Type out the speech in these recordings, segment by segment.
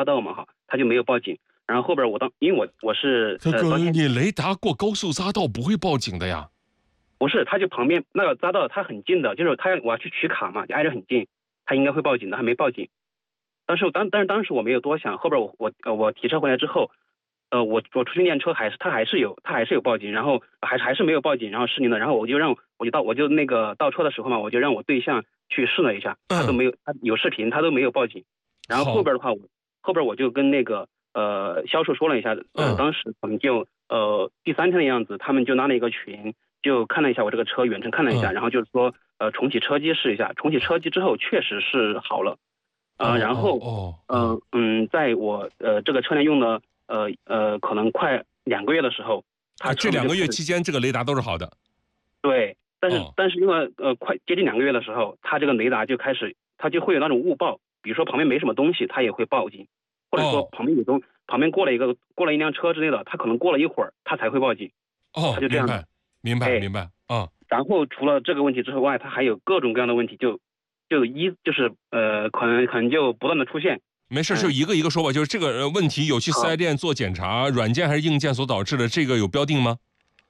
匝道嘛哈，他就没有报警。然后后边因为我是这个你雷达过高速匝道不会报警的呀？ 不是，他就旁边那个匝道，他很近的，就是我要去取卡嘛，就挨着很近，他应该会报警的，还没报警。但是当时我没有多想，后边我提车回来之后，我出去练车他还是有报警，然后还是没有报警，然后失灵了，然后我就那个倒车的时候嘛，我就让我对象去试了一下，他都没有，他有视频，他都没有报警。然后后边的话，后边我就跟那个销售说了一下，当时我们就第3天的样子，他们就拉了一个群，就看了一下我这个车，远程看了一下，然后就是说重启车机试一下，重启车机之后确实是好了。然后在我这个车辆用了可能快2个月的时候， 这2个月期间这个雷达都是好的。 对，但是因为快接近2个月的时候，它这个雷达就开始，它就会有那种误报，比如说旁边没什么东西，它也会报警，或者说旁边过了一辆车之类的，它可能过了一会儿它才会报警。它就这样的。 明白。 然后除了这个问题之外，它还有各种各样的问题，就是可能就不断的出现。 没事，就一个一个说吧。就是这个问题有去4S店做检查，软件还是硬件所导致的，这个有标定吗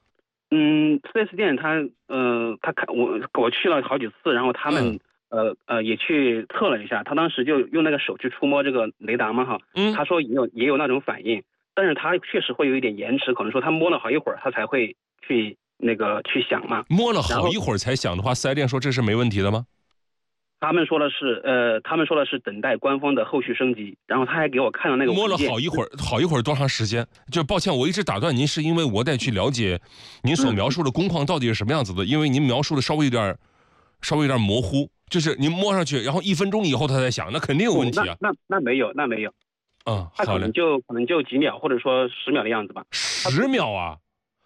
？4S店他看我去了好几次，然后他们也去测了一下，他当时就用那个手去触摸这个雷达嘛哈，他说也有那种反应，但是他确实会有一点延迟，可能说他摸了好一会儿他才会去响嘛。 摸了好一会儿才响的话，4S店说这是没问题的吗？ 他们说的是等待官方的后续升级，然后他还给我看了那个摸了好一会儿多长时间？就抱歉，我一直打断您，是因为我得去了解您所描述的工况到底是什么样子的，因为您描述的稍微有点模糊，就是您摸上去，然后1分钟以后它才响，那肯定有问题啊。 那没有。他可能就几秒，或者说10秒的样子吧。 10秒啊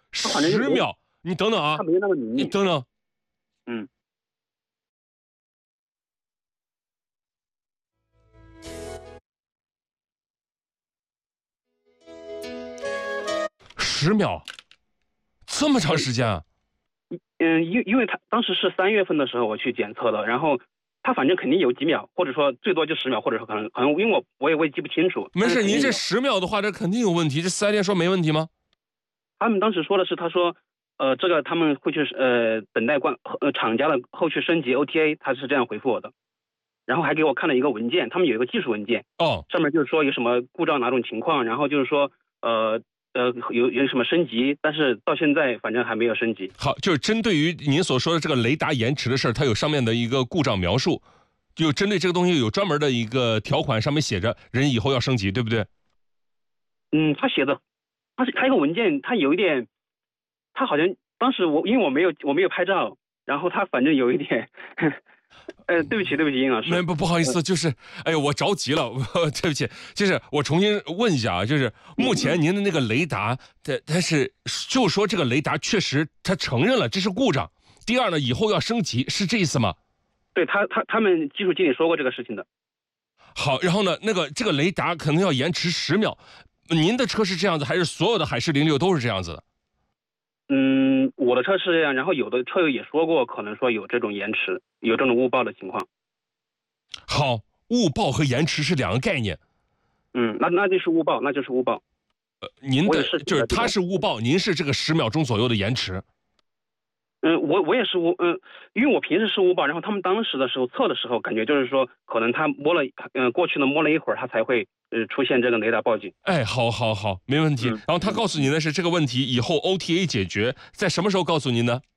？10秒？你等等啊！ 他没有那么明。 你等等。10秒，这么长时间啊？ 因为他当时是3月份的时候我去检测的，然后他反正肯定有几秒，或者说最多就10秒，或者说可能因为我也记不清楚。 没事，您这10秒的话，这肯定有问题。这4S店说没问题吗？ 他们当时说的是，他说这个他们会去等待厂家的后续升级 OTA， 他是这样回复我的。然后还给我看了一个文件，他们有一个技术文件，上面就是说有什么故障哪种情况，然后就是说有什么升级，但是到现在反正还没有升级。 好，就是针对于您所说的这个雷达延迟的事儿，它有上面的一个故障描述，就针对这个东西有专门的一个条款，上面写着人以后要升级，对不对？ 他写的，他一个文件，他有一点，他好像当时因为我没有拍照，然后他反正有一点。对不起，殷老师。 不好意思，就是，哎呦，我着急了，对不起，就是我重新问一下啊，就是目前您的那个雷达，它是就说这个雷达确实他承认了这是故障，第二呢，以后要升级，是这意思吗？ 对，他们技术经理说过这个事情的。 好，然后呢，这个雷达可能要延迟10秒，您的车是这样子，还是所有的海狮06都是这样子的？ 我的车是这样，然后有的车友也说过，可能说有这种延迟，有这种误报的情况。 好，误报和延迟是2个概念。 那就是误报， 您的就是他是误报，您是这个10秒钟左右的延迟。 我也是因为我平时是误报，然后他们当时的时候测的时候，感觉就是说可能他过去摸了一会儿，他才会出现这个雷达报警。 哎，好，没问题。然后他告诉您的是这个问题以后 OTA 解决，在什么时候告诉您呢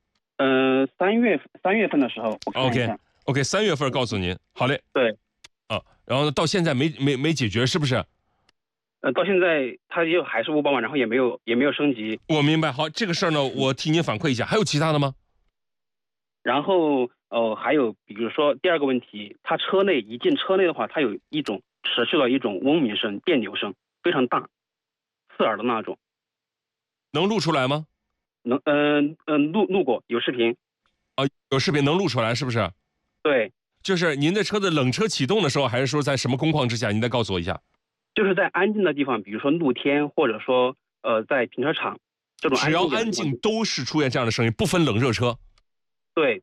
？3月份的时候。 OK， 3月份告诉您。好嘞。 对。 然后到现在没解决，是不是？ 到现在他又还是误报嘛，然后也没有升级。 我明白。好，这个事儿呢，我替您反馈一下。还有其他的吗？ 然后还有比如说第2个问题，他一进车内的话，它有一种持续的一种嗡鸣声、电流声，非常大，刺耳的那种。 能录出来吗？ 能，录过，有视频。 有视频能录出来，是不是？ 对。 就是您的车的冷车启动的时候，还是说在什么工况之下？您再告诉我一下。 就是在安静的地方，比如说露天，或者说在停车场这种只要安静都是出现这样的声音，不分冷热车。 对。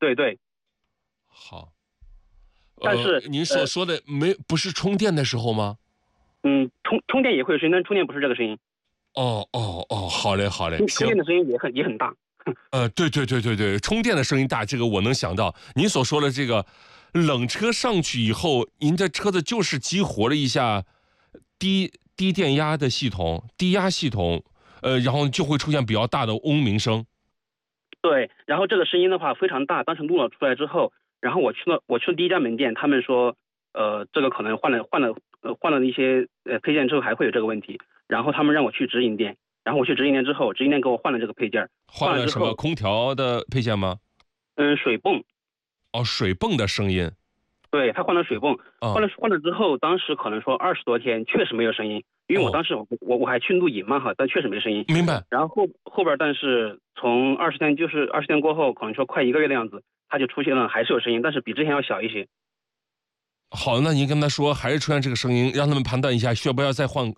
好。 但是您所说的不是充电的时候吗？ 充电也会有声音，但是充电不是这个声音。 好嘞好嘞， 充电的声音也很大。 对，充电的声音大，这个我能想到。您所说的这个冷车上去以后，您的车子就是激活了一下低电压的系统、低压系统，然后就会出现比较大的嗡鸣声。 对，然后这个声音的话非常大，当时录了出来之后，然后我去了第一家门店，他们说，这个可能换了一些配件之后还会有这个问题，然后他们让我去直营店，然后我去直营店之后，直营店给我换了这个配件， 换了什么空调的配件吗？ 水泵。 水泵的声音。 对，他换了水泵，换了之后，当时可能说20多天确实没有声音，因为我当时我还去录影嘛哈，但确实没声音。 明白。 然后后边，但是从20天过后，可能说快1个月的样子，它就出现了，还是有声音，但是比之前要小一些。 好，那您跟他说还是出现这个声音，让他们判断一下需要不要再换。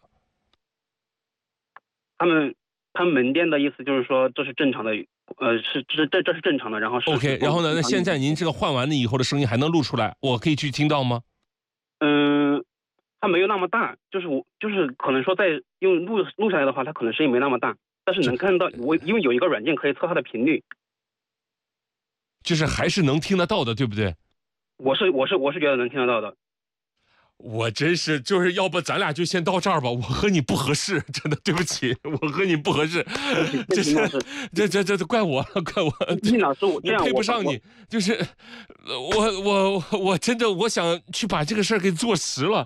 他们门店的意思就是说这是正常的，这是正常的，然后是 OK， 然后呢？那现在您这个换完了以后的声音还能录出来，我可以去听到吗？ 它没有那么大，就是可能说在用录下来的话，它可能声音没那么大，但是能看到因为有一个软件可以测它的频率， 就是还是能听得到的，对不对？ 我是觉得能听得到的。 我真是就是要不咱俩就先到这儿吧，我和你不合适，真的对不起，我和你不合适，这怪我。 殷老师，我配不上你，就是我真的我想去把这个事儿给做实了。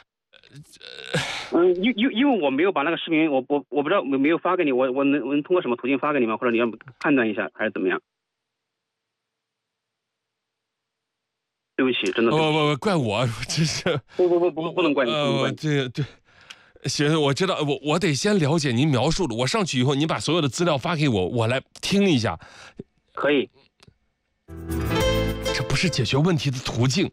因为我没有把那个视频，我不知道没有发给你，我能通过什么途径发给你吗？或者你要判断一下还是怎么样？对不起，真的。 不，怪我，真是。 不能怪你。 对，行，我知道，我得先了解您描述的。我上去以后，您把所有的资料发给我，我来听一下。 可以。 这不是解决问题的途径。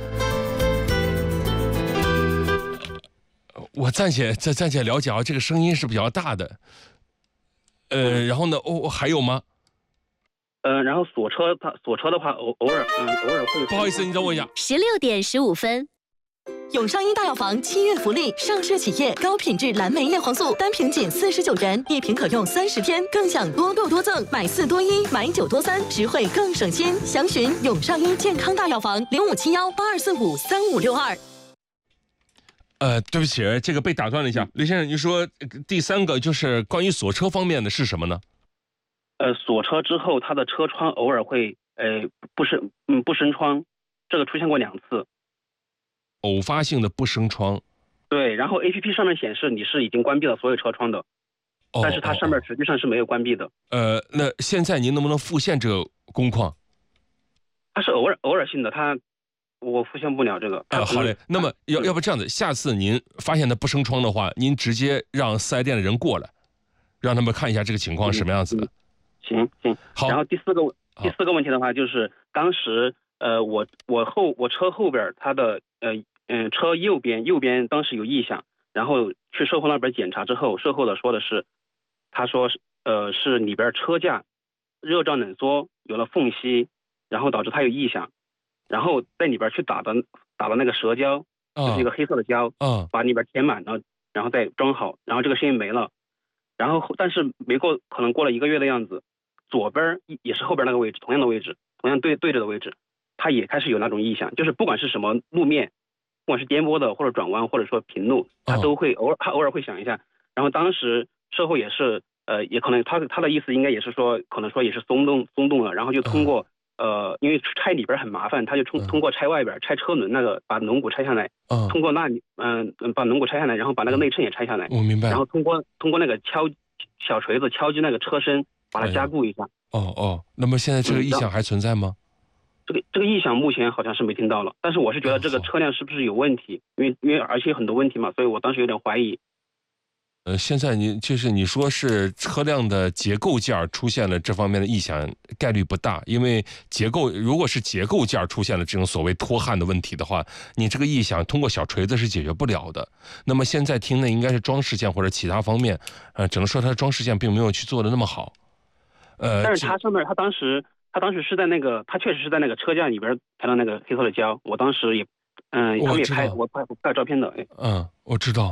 我暂且了解啊，这个声音是比较大的。然后呢？还有吗？ 然后锁车的话，偶尔会。 不好意思，你等我一下。 16点15分。 永上一大药房7月福利，上市企业高品质蓝莓叶黄素单瓶仅49元，1瓶可用30天，更享多购多赠，买4多1，买9多3，实惠更省心。详询永上一健康大药房057182453562。 对不起，这个被打断了一下。刘先生，您说第3个就是关于锁车方面的是什么呢？ 锁车之后，它的车窗偶尔会不升窗，这个出现过2次。 偶发性的不升窗。 对，然后 APP 上面显示你是已经关闭了所有车窗的，但是它上面实际上是没有关闭的。 那现在您能不能复现这个工况？ 它是偶尔性的，我复现不了这个。 好嘞，那么要不这样子，下次您发现它不升窗的话，您直接让4S店的人过来，让他们看一下这个情况是什么样子的。 行， 好。 然后第四个问题的话，就是当时我车后边它的车右边当时有异响，然后去售后那边检查之后，售后的说的是，他说是里边车架热胀冷缩有了缝隙，然后导致它有异响，然后在里边去打了那个蛇胶，就是一个黑色的胶，把里边填满了，然后再装好，然后这个声音没了，然后但是可能过了1个月的样子。左边也是后边那个位置，同样的位置，同样对着的位置，它也开始有那种异响，就是不管是什么路面，不管是颠簸的或者转弯或者说平路，它都会偶尔会响一下。然后当时售后也是也可能他的意思应该也是说，可能说也是松动了，然后就通过因为拆里边很麻烦，他就通过拆外边，拆车轮那个把轮毂拆下来，通过那把轮毂拆下来，然后把那个内衬也拆下来， 我明白。 然后通过那个小锤子敲击那个车身。把它加固一下。 那么现在这个异响还存在吗？ 这个异响目前好像是没听到了，但是我是觉得这个车辆是不是有问题？因为而且有很多问题嘛，所以我当时有点怀疑。 现在你说是车辆的结构件出现了这方面的异响，概率不大，因为如果是结构件出现了这种所谓脱焊的问题的话，你这个异响通过小锤子是解决不了的。那么现在听的应该是装饰件或者其他方面，只能说它的装饰件并没有去做的那么好。 但是它上面，它当时是在那个，它确实是在那个车架里边填了那个黑色的胶。我当时也他们也我知道我拍照片的，哎。 嗯，我知道。